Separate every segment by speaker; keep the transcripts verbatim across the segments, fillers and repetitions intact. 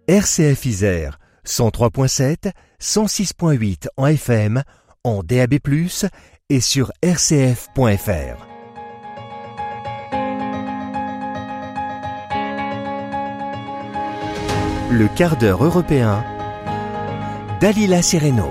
Speaker 1: R C F Isère, cent trois virgule sept, cent six virgule huit en F M, en D A B plus, et sur r c f point f r. Le quart d'heure européen, Dalila Sereno.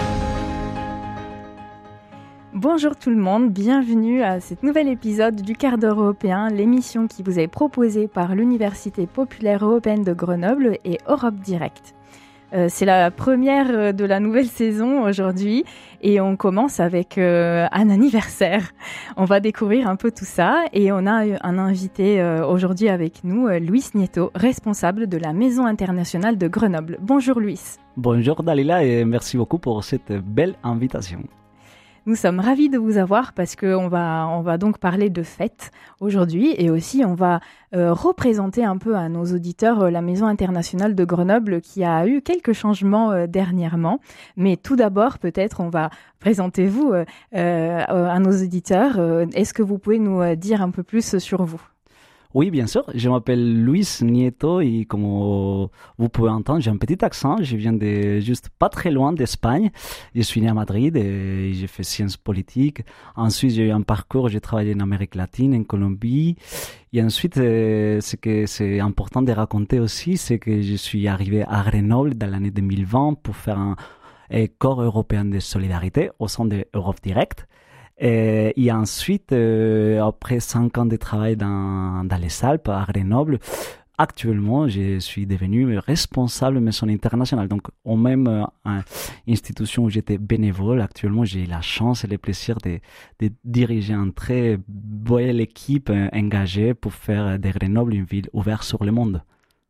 Speaker 2: Bonjour tout le monde, bienvenue à cet nouvel épisode du quart d'heure européen, l'émission qui vous est proposée par l'Université populaire européenne de Grenoble et Europe Direct. Euh, c'est la première de la nouvelle saison aujourd'hui et on commence avec euh, un anniversaire. On va découvrir un peu tout ça et on a un invité euh, aujourd'hui avec nous, euh, Luis Nieto, responsable de la Maison internationale de Grenoble. Bonjour Luis.
Speaker 3: Bonjour Dalila et merci beaucoup pour cette belle invitation.
Speaker 2: Nous sommes ravis de vous avoir parce qu'on va, on va donc parler de fêtes aujourd'hui et aussi on va euh, représenter un peu à nos auditeurs euh, la Maison internationale de Grenoble qui a eu quelques changements euh, dernièrement. Mais tout d'abord, peut-être, on va présenter vous euh, euh, à nos auditeurs. Euh, est-ce que vous pouvez nous euh, dire un peu plus sur vous ?
Speaker 3: Oui, bien sûr. Je m'appelle Luis Nieto et comme vous pouvez entendre, j'ai un petit accent. Je viens de juste pas très loin d'Espagne. Je suis né à Madrid et j'ai fait sciences politiques. Ensuite, j'ai eu un parcours, j'ai travaillé en Amérique latine, en Colombie. Et ensuite, euh, ce que c'est important de raconter aussi, c'est que je suis arrivé à Grenoble dans l'année deux mille vingt pour faire un, un corps européen de solidarité au sein de Europe Direct. Et, et ensuite, euh, après cinq ans de travail dans, dans les Alpes, à Grenoble, actuellement, je suis devenu responsable maison internationale. Donc, au même euh, institution où j'étais bénévole, actuellement, j'ai la chance et le plaisir de, de diriger une très belle équipe euh, engagée pour faire de Grenoble une ville ouverte sur le monde.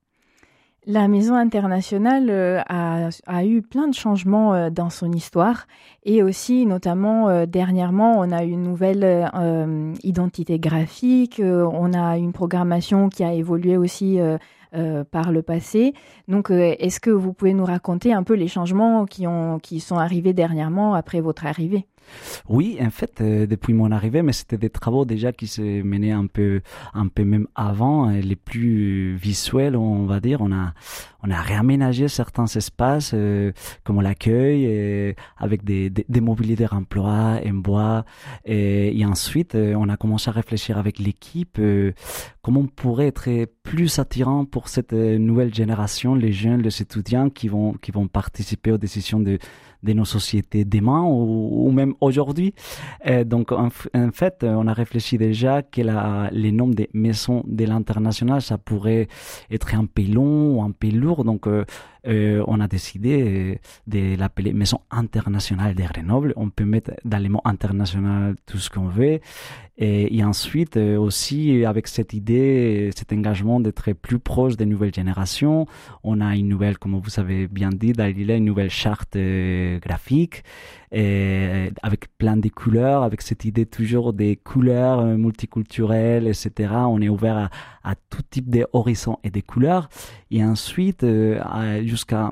Speaker 2: La Maison internationale euh, a, a eu plein de changements euh, dans son histoire et aussi, notamment, euh, dernièrement, on a une nouvelle euh, identité graphique, euh, on a une programmation qui a évolué aussi euh, euh, par le passé. Donc, euh, est-ce que vous pouvez nous raconter un peu les changements qui, ont, qui sont arrivés dernièrement après votre arrivée ?
Speaker 3: Oui, en fait, euh, depuis mon arrivée, mais c'était des travaux déjà qui se menaient un peu, un peu même avant, euh, les plus visuels, on va dire. On a, on a réaménagé certains espaces, euh, comme l'accueil, euh, avec des, des, des mobiliers de remploi en bois. Et, et ensuite, euh, on a commencé à réfléchir avec l'équipe, euh, comment on pourrait être plus attirant pour cette nouvelle génération, les jeunes, les étudiants qui vont, qui vont participer aux décisions de de nos sociétés demain ou, ou même aujourd'hui. Euh, donc, en, en fait, on a réfléchi déjà que la, les noms des maisons de l'international, ça pourrait être un peu long ou un peu lourd. Donc, euh, euh, on a décidé de l'appeler Maison internationale de Grenoble. On peut mettre dans les mots international tout ce qu'on veut. Et, et ensuite, euh, aussi, avec cette idée, cet engagement d'être plus proche des nouvelles générations, on a une nouvelle, comme vous avez bien dit, Dalila, une nouvelle charte euh, graphique et avec plein de couleurs, avec cette idée toujours des couleurs euh, multiculturelles, et cetera. On est ouvert à, à tout type d'horizons et de couleurs. Et ensuite, euh, jusqu'à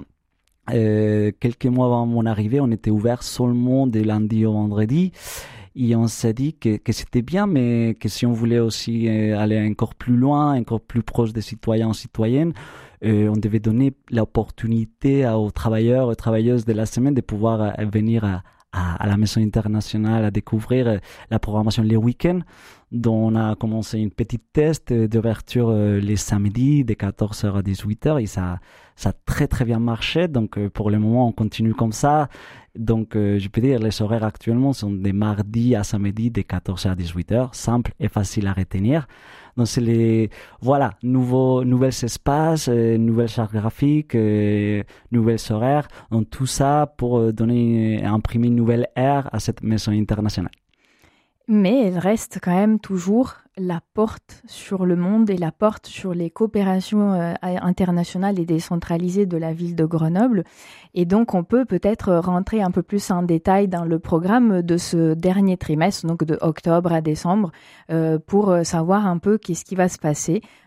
Speaker 3: euh, quelques mois avant mon arrivée, on était ouvert seulement de lundi au vendredi. Et on s'est dit que, que c'était bien, mais que si on voulait aussi aller encore plus loin, encore plus proche des citoyens et citoyennes, euh, on devait donner l'opportunité aux travailleurs et travailleuses de la semaine de pouvoir venir à, à, à la Maison internationale, à découvrir la programmation les week-ends. Donc on a commencé une petite test d'ouverture les samedis de quatorze heures à dix-huit heures et ça, ça a très très bien marché. Donc pour le moment on continue comme ça. Donc euh, je peux dire les horaires actuellement sont des mardis à samedi de quatorze heures à dix-huit heures, simple et facile à retenir. Donc c'est les voilà nouveaux nouvelles espaces, euh, nouvelles chartes graphiques, euh, nouvelles horaires. Donc tout ça pour donner imprimer une nouvelle ère à cette maison internationale.
Speaker 2: Mais elle reste quand même toujours la porte sur le monde et la porte sur les coopérations euh, internationales et décentralisées de la ville de Grenoble. Et donc, on peut peut-être rentrer un peu plus en détail dans le programme de ce dernier trimestre, donc de octobre à décembre, euh, pour savoir un peu qu'est-ce qui va se passer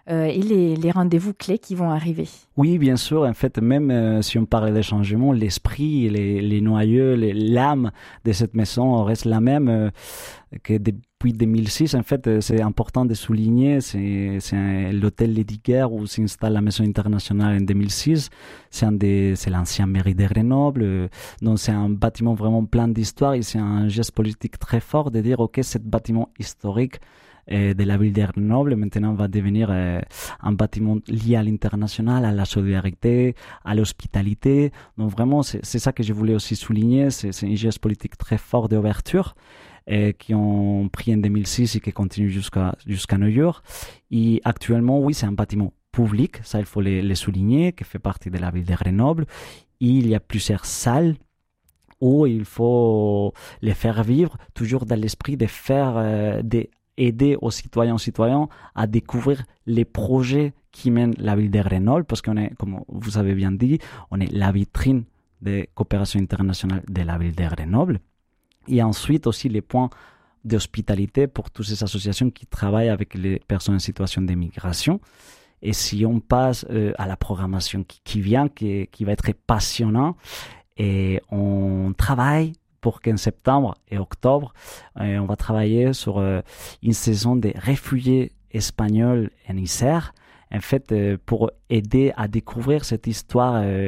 Speaker 2: euh, et les, les rendez-vous clés qui vont arriver.
Speaker 3: Oui, bien sûr. En fait, même euh, si on parle des changements, l'esprit, les, les noyaux, les, l'âme de cette maison reste la même euh, que depuis deux mille six. En fait, c'est important de souligner, c'est, c'est un, l'hôtel Lédiguer où s'installe la Maison internationale en deux mille six. C'est, un des, c'est l'ancien mairie de Grenoble. Euh, donc, c'est un bâtiment vraiment plein d'histoire et c'est un geste politique très fort de dire, OK, ce bâtiment historique euh, de la ville de Grenoble maintenant va devenir euh, un bâtiment lié à l'international, à la solidarité, à l'hospitalité. Donc, vraiment, c'est, c'est ça que je voulais aussi souligner. C'est, c'est un geste politique très fort d'ouverture. Et qui ont pris en deux mille six et qui continuent jusqu'à, jusqu'à nos jours. Et actuellement, oui, c'est un bâtiment public, ça il faut le, le souligner, qui fait partie de la ville de Grenoble. Et il y a plusieurs salles où il faut les faire vivre, toujours dans l'esprit de faire, euh, d'aider aux citoyens, aux citoyens à découvrir les projets qui mènent la ville de Grenoble, parce qu'on est, comme vous avez bien dit, on est la vitrine de coopération internationale de la ville de Grenoble. Et ensuite aussi les points d'hospitalité pour toutes ces associations qui travaillent avec les personnes en situation d'immigration. Et si on passe euh, à la programmation qui, qui vient, qui, qui va être passionnant, et on travaille pour qu'en septembre et octobre, euh, on va travailler sur euh, une saison des réfugiés espagnols en Isère, en fait, euh, pour aider à découvrir cette histoire euh,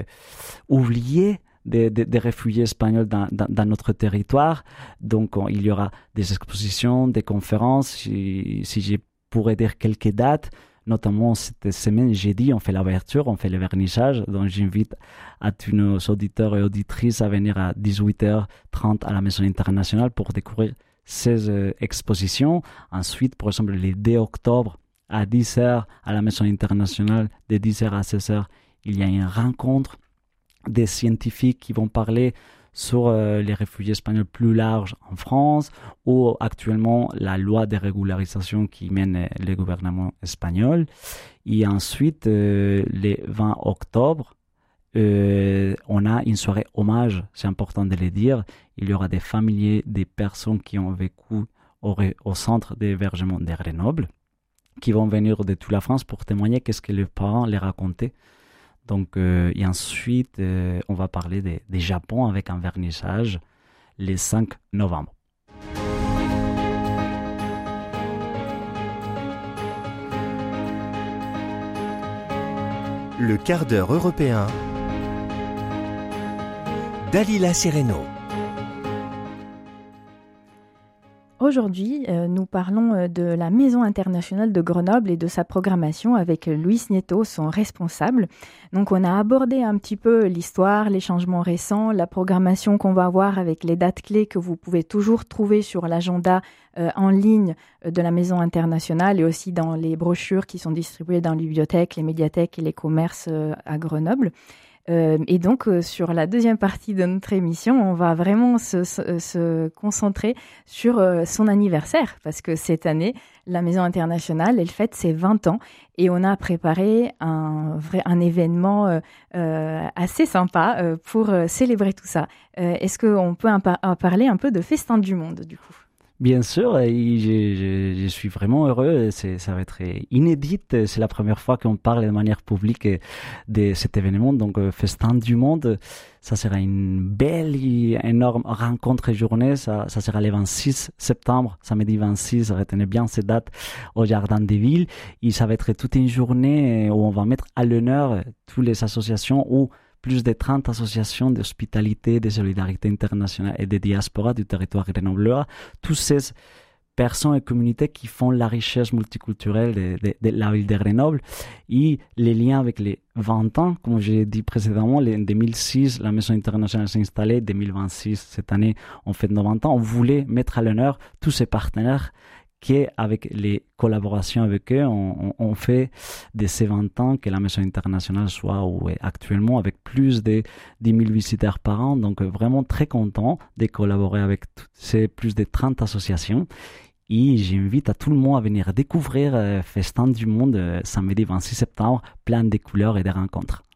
Speaker 3: oubliée Des, des, des réfugiés espagnols dans, dans, dans notre territoire. Donc, on, il y aura des expositions, des conférences. Si, si je pourrais dire quelques dates, notamment cette semaine, jeudi, on fait l'ouverture, on fait le vernissage. Donc, j'invite à tous nos auditeurs et auditrices à venir à dix-huit heures trente à la Maison internationale pour découvrir ces euh, expositions. Ensuite, par exemple, le deux octobre à dix heures à la Maison internationale, de dix heures à seize heures, il y a une rencontre des scientifiques qui vont parler sur euh, les réfugiés espagnols plus larges en France, ou actuellement la loi de régularisation qui mène euh, le gouvernement espagnol. Et ensuite, euh, le vingt octobre, euh, on a une soirée hommage, c'est important de le dire. Il y aura des familiers, des personnes qui ont vécu au, au centre d'hébergement de Grenoble, qui vont venir de toute la France pour témoigner qu'est-ce que les parents les racontaient. Donc, euh, et ensuite, euh, on va parler des de Japon avec un vernissage le cinq novembre.
Speaker 1: Le quart d'heure européen. Dalila Sereno.
Speaker 2: Aujourd'hui, euh, nous parlons euh, de la Maison internationale de Grenoble et de sa programmation avec Luis Nieto, son responsable. Donc, on a abordé un petit peu l'histoire, les changements récents, la programmation qu'on va avoir avec les dates clés que vous pouvez toujours trouver sur l'agenda euh, en ligne de la Maison internationale et aussi dans les brochures qui sont distribuées dans les bibliothèques, les médiathèques et les commerces euh, à Grenoble. Euh, et donc, euh, sur la deuxième partie de notre émission, on va vraiment se, se, se concentrer sur euh, son anniversaire, parce que cette année, la Maison internationale, elle fête ses vingt ans, et on a préparé un, vrai, un événement euh, euh, assez sympa euh, pour euh, célébrer tout ça. Euh, est-ce qu'on peut en, par- en parler un peu de Festin du Monde, du coup ?
Speaker 3: Bien sûr, et je, je, je suis vraiment heureux. C'est, ça va être inédit. C'est la première fois qu'on parle de manière publique de cet événement. Donc, Festin du Monde, ça sera une belle et énorme rencontre et journée. Ça, ça sera le vingt-six septembre, samedi vingt-six. Retenez bien ces dates au Jardin des Villes. Et ça va être toute une journée où on va mettre à l'honneur toutes les associations où plus de trente associations d'hospitalité, de solidarité internationale et de diaspora du territoire grenoblois. Toutes ces personnes et communautés qui font la richesse multiculturelle de, de, de la ville de Grenoble. Et les liens avec les vingt ans, comme j'ai dit précédemment, en deux mille six, la Maison internationale s'est installée. deux mille vingt-six, cette année, on fête nos vingt ans. On voulait mettre à l'honneur tous ces partenaires qui, avec les collaborations avec eux, on, on, on fait de ces vingt ans que la Maison internationale soit où est actuellement avec plus de dix mille visiteurs par an. Donc, vraiment très content de collaborer avec ces plus de trente associations. Et j'invite à tout le monde à venir découvrir euh, Festin du Monde euh, samedi vingt-six septembre, plein de couleurs et de rencontres.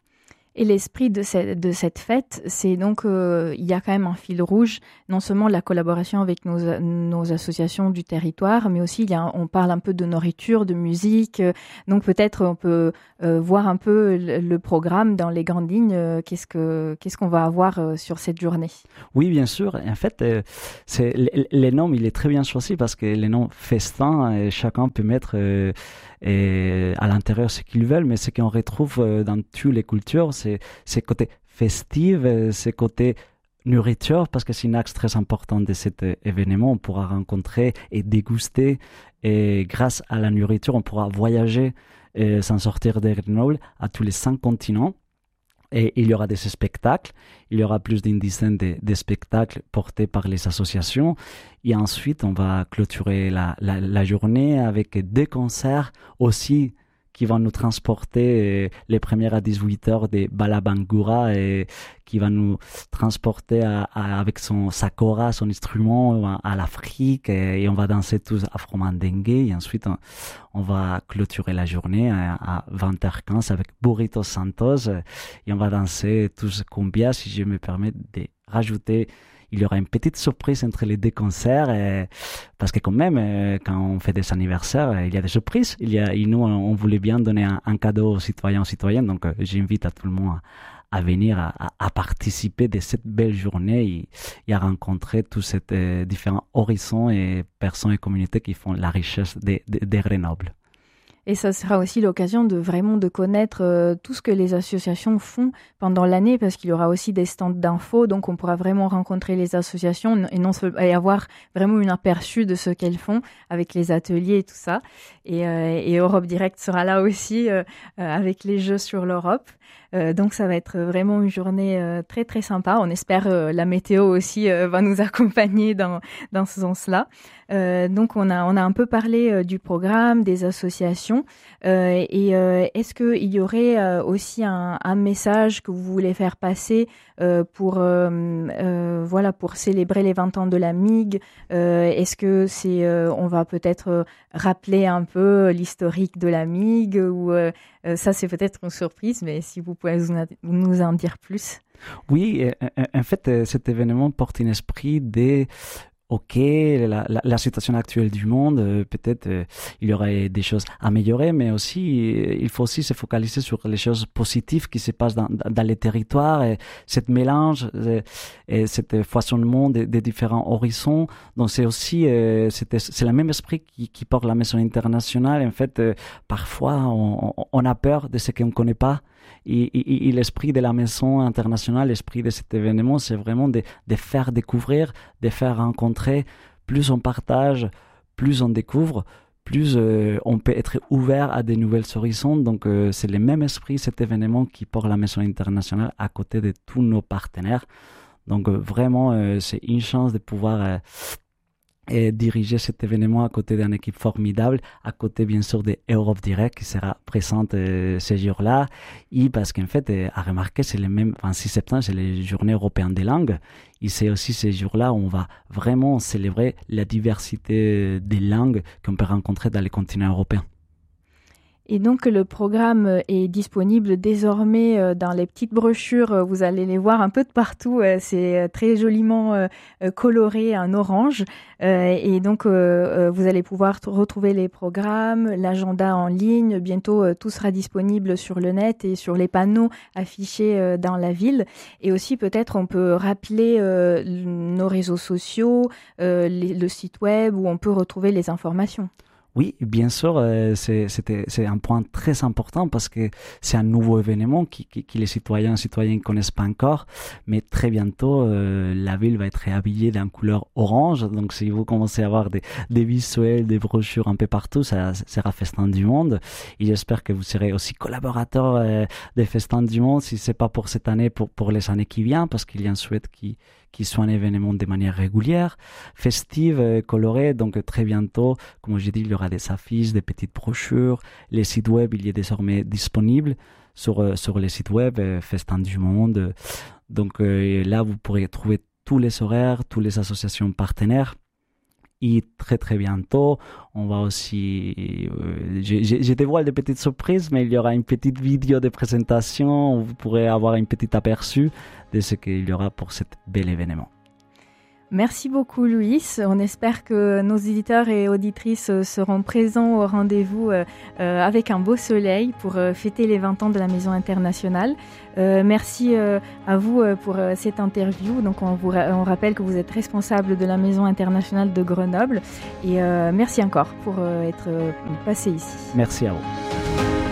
Speaker 2: Et l'esprit de cette, de cette fête, c'est donc, euh, il y a quand même un fil rouge, non seulement la collaboration avec nos, nos associations du territoire, mais aussi il y a, on parle un peu de nourriture, de musique. Euh, donc peut-être on peut euh, voir un peu le, le programme dans les grandes lignes. Euh, qu'est-ce que, qu'est-ce qu'on va avoir euh, sur cette journée?
Speaker 3: Oui, bien sûr. En fait, euh, c'est, le, le nom, il est très bien choisi parce que le nom festin, euh, chacun peut mettre euh, et à l'intérieur ce qu'ils veulent, mais ce qu'on retrouve euh, dans toutes les cultures, c'est c'est côté festif, euh, c'est côté nourriture, parce que c'est un axe très important de cet euh, événement. On pourra rencontrer et déguster, et grâce à la nourriture, on pourra voyager euh, sans sortir de Grenoble à tous les cinq continents. Et il y aura des spectacles, il y aura plus d'une dizaine de, de spectacles portés par les associations. Et ensuite, on va clôturer la, la, la journée avec deux concerts aussi qui vont nous transporter, les premières à dix-huit heures de Balabangura, et qui va nous transporter à, à, avec son sakora, son instrument, à, à l'Afrique, et, et on va danser tous afro-mandingue. Et ensuite, on, on va clôturer la journée à, à vingt heures quinze avec Burritos Santos, et on va danser tous cumbia, si je me permets de rajouter. Il y aura une petite surprise entre les deux concerts, et, parce que quand même, quand on fait des anniversaires, il y a des surprises. Il y a, et nous, on voulait bien donner un, un cadeau aux citoyens, aux citoyennes. Donc, j'invite à tout le monde à, à venir, à, à participer de cette belle journée et, et à rencontrer tous ces euh, différents horizons et personnes et communautés qui font la richesse de, de, de Grenoble.
Speaker 2: Et ça sera aussi l'occasion de vraiment de connaître euh, tout ce que les associations font pendant l'année, parce qu'il y aura aussi des stands d'infos, donc on pourra vraiment rencontrer les associations et, non, et avoir vraiment un aperçu de ce qu'elles font avec les ateliers et tout ça. Et, euh, et Europe Direct sera là aussi euh, avec les jeux sur l'Europe. Euh, donc ça va être vraiment une journée euh, très très sympa. On espère euh, la météo aussi euh, va nous accompagner dans dans ce sens-là. Euh, donc on a on a un peu parlé euh, du programme, des associations. Euh, et euh, est-ce que il y aurait euh, aussi un, un message que vous voulez faire passer euh, pour euh, euh, voilà pour célébrer les vingt ans de la M I G? Euh, est-ce que c'est euh, on va peut-être euh, rappeler un peu l'historique de la M I G, ou euh, euh, ça c'est peut-être une surprise, mais si vous pouvez nous en dire plus.
Speaker 3: Oui, en fait, cet événement porte un esprit de ok, la, la, la situation actuelle du monde, euh, peut-être euh, il y aurait des choses à améliorer, mais aussi euh, il faut aussi se focaliser sur les choses positives qui se passent dans, dans les territoires, et cette mélange et, et cet foisonnement des, des différents horizons. Donc c'est aussi euh, c'est, c'est le même esprit qui, qui porte la Maison internationale. En fait, euh, parfois on, on a peur de ce qu'on ne connaît pas. Et, et, et l'esprit de la Maison internationale, l'esprit de cet événement, c'est vraiment de, de faire découvrir, de faire rencontrer. Plus on partage, plus on découvre, plus euh, on peut être ouvert à de nouvelles horizons. Donc euh, c'est le même esprit, cet événement, qui porte la Maison internationale à côté de tous nos partenaires. Donc euh, vraiment, euh, c'est une chance de pouvoir euh, et diriger cet événement à côté d'une équipe formidable, à côté bien sûr de Europe Direct qui sera présente euh, ces jours-là. Et parce qu'en fait, euh, à remarquer, c'est le même vingt-six septembre, c'est les journées européennes des langues. Et c'est aussi ces jours-là où on va vraiment célébrer la diversité des langues qu'on peut rencontrer dans les continents européens.
Speaker 2: Et donc, le programme est disponible désormais dans les petites brochures. Vous allez les voir un peu de partout. C'est très joliment coloré en orange. Et donc, vous allez pouvoir retrouver les programmes, l'agenda en ligne. Bientôt, tout sera disponible sur le net et sur les panneaux affichés dans la ville. Et aussi, peut-être, on peut rappeler nos réseaux sociaux, le site web où on peut retrouver les informations.
Speaker 3: Oui, bien sûr, euh, c'est, c'était, c'est un point très important parce que c'est un nouveau événement qui, qui, qui les citoyens et citoyennes ne connaissent pas encore. Mais très bientôt, euh, la ville va être habillée d'une couleur orange. Donc, si vous commencez à avoir des, des visuels, des brochures un peu partout, ça, ça sera Festin du Monde. Et j'espère que vous serez aussi collaborateurs euh, des Festins du Monde, si c'est pas pour cette année, pour, pour les années qui viennent, parce qu'il y a un souhait qui qui soit un événement de manière régulière, festive, euh, colorée. Donc très bientôt, comme j'ai dit, il y aura des affiches, des petites brochures. Les sites web, il y est désormais disponible sur euh, sur les sites web euh, Festin du Monde. Donc euh, là, vous pourrez trouver tous les horaires, toutes les associations partenaires. et très très bientôt. On va aussi, euh, je, je, je dévoile des petites surprises, mais il y aura une petite vidéo de présentation où vous pourrez avoir un petit aperçu de ce qu'il y aura pour cet bel événement.
Speaker 2: Merci beaucoup Louis. On espère que nos auditeurs et auditrices seront présents au rendez-vous euh, euh, avec un beau soleil pour euh, fêter les vingt ans de la Maison Internationale. Euh, merci euh, à vous euh, pour euh, cette interview. Donc on vous ra- on rappelle que vous êtes responsable de la Maison Internationale de Grenoble et euh, merci encore pour euh, être euh, passé ici.
Speaker 3: Merci à vous.